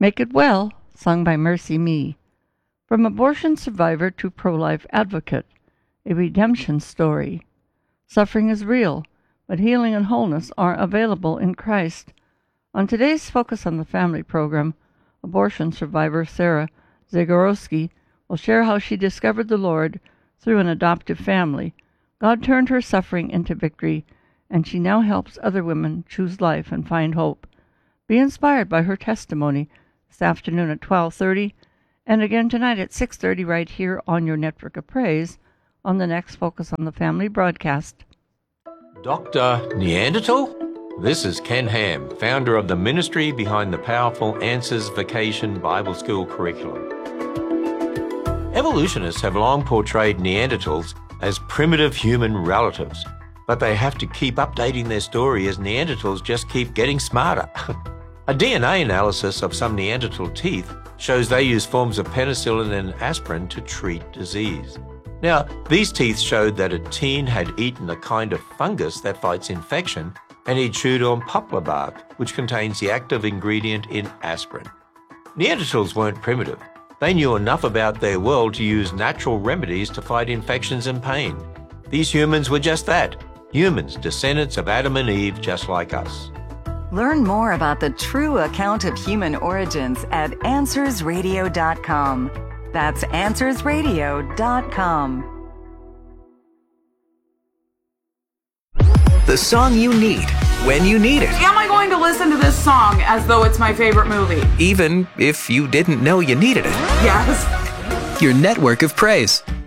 Make It Well, sung by Mercy Me. From abortion survivor to pro-life advocate, a redemption story. Suffering is real, but healing and wholeness are available in Christ. On today's Focus on the Family program, abortion survivor Sarah Zagorowski will share how she discovered the Lord through an adoptive family. God turned her suffering into victory, and she now helps other women choose life and find hope. Be inspired by her testimony this afternoon at 12:30, and again tonight at 6:30 right here on your Network of Praise on the next Focus on the Family broadcast. Dr. Neanderthal? This is Ken Ham, founder of the ministry behind the powerful Answers Vacation Bible School curriculum. Evolutionists have long portrayed Neanderthals as primitive human relatives, but they have to keep updating their story as Neanderthals just keep getting smarter. A DNA analysis of some Neanderthal teeth shows they use forms of penicillin and aspirin to treat disease. Now, these teeth showed that a teen had eaten a kind of fungus that fights infection, and he'd chewed on poplar bark, which contains the active ingredient in aspirin. Neanderthals weren't primitive. They knew enough about their world to use natural remedies to fight infections and pain. These humans were just that. Humans, descendants of Adam and Eve, just like us. Learn more about the true account of human origins at AnswersRadio.com. That's AnswersRadio.com. The song you need, when you need it. Am I going to listen to this song as though it's my favorite movie? Even if you didn't know you needed it. Yes. Your network of praise.